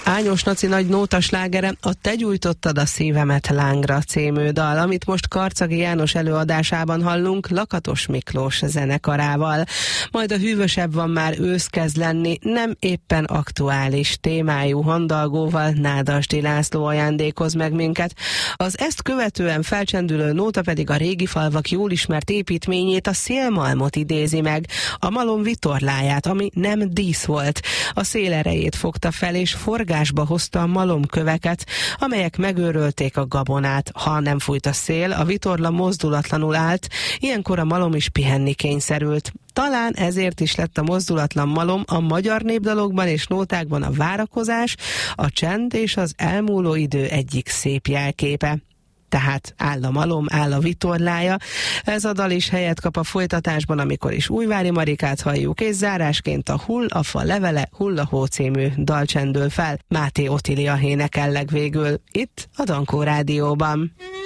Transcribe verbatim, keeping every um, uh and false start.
Ányos Naci nagy nótaslágere a Te gyújtottad a szívemet lángra című dal, amit most Karczagi János előadásában hallunk Lakatos Miklós zenekarával. Majd a hűvösebb van már ősz kezd lenni, nem éppen aktuális témájú handalgóval Nádasdy László ajándékoz meg minket. Az ezt követően felcsendülő nóta pedig a régi falvak jól ismert építményét, a szélmalmot idézi meg, a malom vitorláját, ami nem dísz volt. A szél erejét fogta fel és forgásba hozta a malomköveket, amelyek megőrölték a gabonát. Ha nem fújt a szél, a vitorla mozdulatlanul állt, ilyenkor a malom is pihenni kényszerült. Talán ezért is lett a mozdulatlan malom a magyar népdalokban és nótákban a várakozás, a csend és az elmúló idő egyik szép jelképe. Tehát áll a malom, áll a vitorlája. Ez a dal is helyet kap a folytatásban, amikor is Újvári Marikát halljuk, és zárásként a Hull a fa levele, Hullahó című dal csendül fel. Máté Otília énekelleg végül, itt a Dankó Rádióban.